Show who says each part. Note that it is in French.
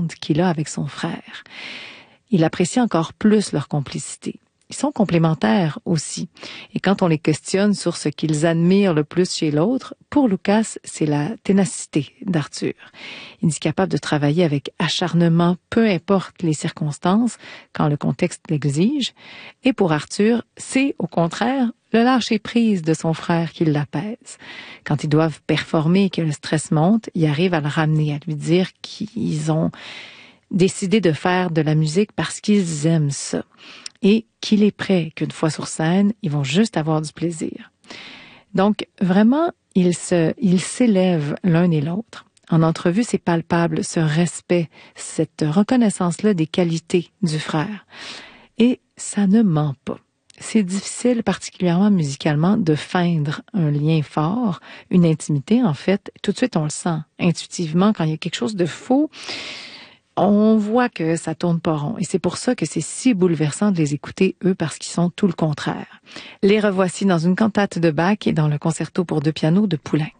Speaker 1: bande qu'il a avec son frère. Il apprécie encore plus leur complicité. Ils sont complémentaires aussi. Et quand on les questionne sur ce qu'ils admirent le plus chez l'autre, pour Lucas, c'est la ténacité d'Arthur. Il est capable de travailler avec acharnement, peu importe les circonstances, quand le contexte l'exige. Et pour Arthur, c'est, au contraire, le lâcher-prise de son frère qui l'apaise. Quand ils doivent performer et que le stress monte, il arrive à le ramener, à lui dire qu'ils ont décidé de faire de la musique parce qu'ils aiment ça. Et qu'il est prêt qu'une fois sur scène, ils vont juste avoir du plaisir. Donc, vraiment, ils s'élèvent l'un et l'autre. En entrevue, c'est palpable, ce respect, cette reconnaissance-là des qualités du frère. Et ça ne ment pas. C'est difficile, particulièrement musicalement, de feindre un lien fort, une intimité, en fait. Tout de suite, on le sent intuitivement. Quand il y a quelque chose de faux, on voit que ça tourne pas rond. Et c'est pour ça que c'est si bouleversant de les écouter, eux, parce qu'ils sont tout le contraire. Les revoici dans une cantate de Bach et dans le concerto pour 2 pianos de Poulenc.